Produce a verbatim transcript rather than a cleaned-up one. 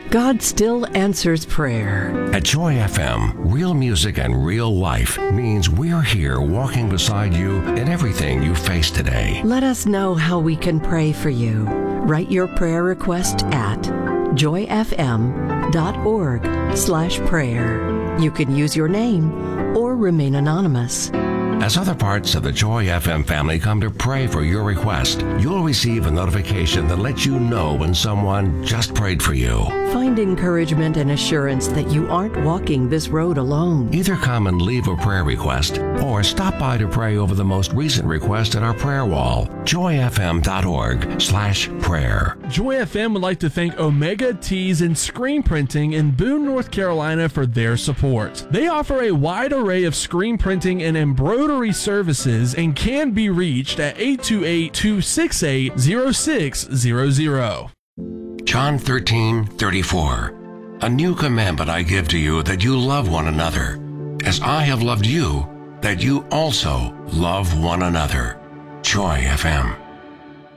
God still answers prayer. At Joy F M, real music and real life means we're here walking beside you in everything you face today. Let us know how we can pray for you. Write your prayer request at joyfm.org slash prayer. You can use your name or remain anonymous. As other parts of the Joy F M family come to pray for your request, you'll receive a notification that lets you know when someone just prayed for you. Find encouragement and assurance that you aren't walking this road alone. Either come and leave a prayer request or stop by to pray over the most recent request at our prayer wall, joyfm.org slash prayer. Joy F M would like to thank Omega Tees and Screen Printing in Boone, North Carolina for their support. They offer a wide array of screen printing and embroidery services and can be reached at eight two eight, two six eight, zero six zero zero. John thirteen thirty-four. A new commandment I give to you, that you love one another, as I have loved you, that you also love one another. Joy F M.